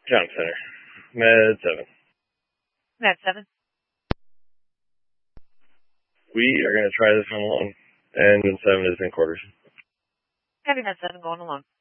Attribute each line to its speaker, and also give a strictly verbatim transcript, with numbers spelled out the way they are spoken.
Speaker 1: John Center. Med seven.
Speaker 2: Med seven.
Speaker 1: We are going to try this one alone. And seven is in quarters.
Speaker 2: Heavy Med seven going along.